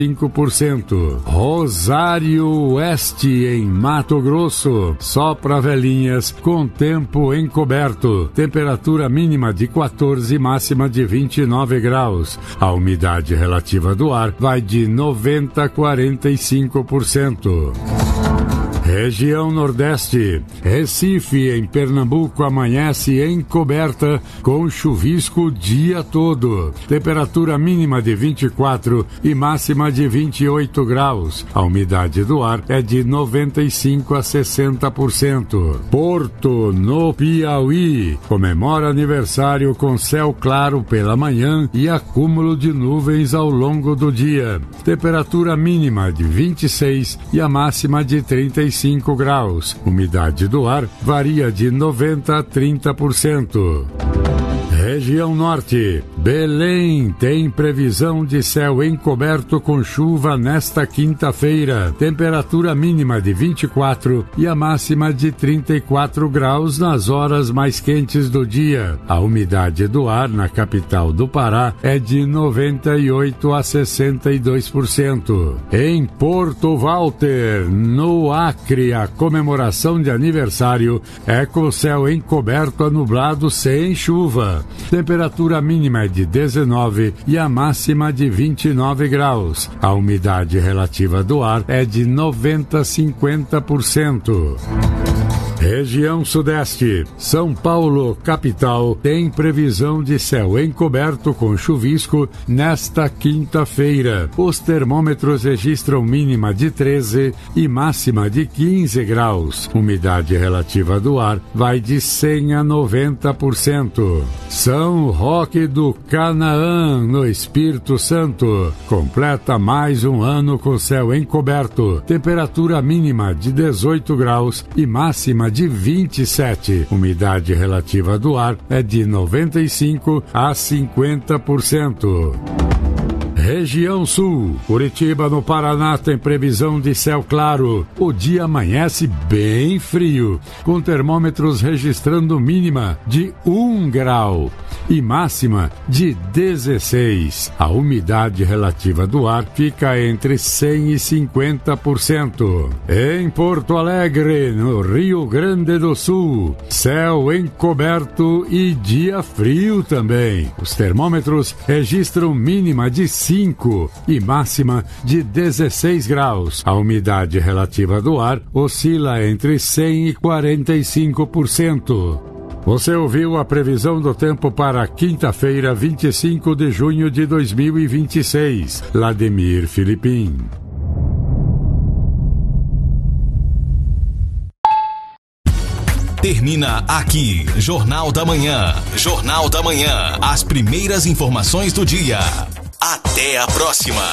5%. Rosário Oeste, em Mato Grosso, só para velhinhas, com tempo encoberto. Temperatura mínima de 14 e máxima de 29 graus. A umidade relativa do ar vai de 90% a 45%. Região Nordeste. Recife, em Pernambuco, amanhece encoberta com chuvisco o dia todo. Temperatura mínima de 24 e máxima de 28 graus. A umidade do ar é de 95% a 60%. Porto, no Piauí, comemora aniversário com céu claro pela manhã e acúmulo de nuvens ao longo do dia. Temperatura mínima de 26 e a máxima de 35 graus. Umidade do ar varia de 90% a 30%. Região Norte. Belém tem previsão de céu encoberto com chuva nesta quinta-feira. Temperatura mínima de 24 e a máxima de 34 graus nas horas mais quentes do dia. A umidade do ar na capital do Pará é de 98% a 62%. Em Porto Walter, no Acre, a comemoração de aniversário é com céu encoberto a nublado sem chuva. Temperatura mínima é de 19 e a máxima de 29 graus. A umidade relativa do ar é de 90% a 50%. Região Sudeste. São Paulo, capital, tem previsão de céu encoberto com chuvisco nesta quinta-feira. Os termômetros registram mínima de 13 e máxima de 15 graus. Umidade relativa do ar vai de 100% a 90%. São Roque do Canaã, no Espírito Santo, completa mais um ano com céu encoberto. Temperatura mínima de 18 graus e máxima de 27. Umidade relativa do ar é de 95% a 50%. Região Sul. Curitiba, no Paraná, tem previsão de céu claro. O dia amanhece bem frio, com termômetros registrando mínima de 1 grau e máxima de 16. A umidade relativa do ar fica entre 100% e 50%. Em Porto Alegre, no Rio Grande do Sul, céu encoberto e dia frio também. Os termômetros registram mínima de 5 e máxima de 16 graus. A umidade relativa do ar oscila entre 100% e 45%. Você ouviu a previsão do tempo para quinta-feira, 25 de junho de 2026. Vladimir Filipim. Termina aqui, Jornal da Manhã. Jornal da Manhã. As primeiras informações do dia. Até a próxima.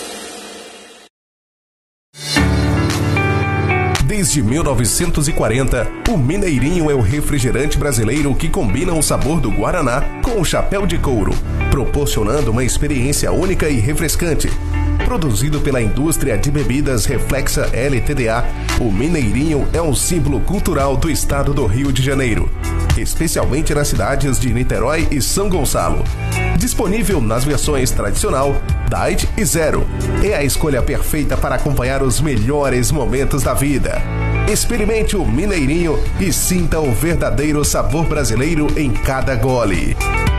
Desde 1940, o Mineirinho é o refrigerante brasileiro que combina o sabor do Guaraná com o chapéu de couro, proporcionando uma experiência única e refrescante. Produzido pela indústria de bebidas Reflexa LTDA, o Mineirinho é um símbolo cultural do estado do Rio de Janeiro, especialmente nas cidades de Niterói e São Gonçalo. Disponível nas versões tradicional, Diet e Zero. É a escolha perfeita para acompanhar os melhores momentos da vida. Experimente o Mineirinho e sinta o verdadeiro sabor brasileiro em cada gole.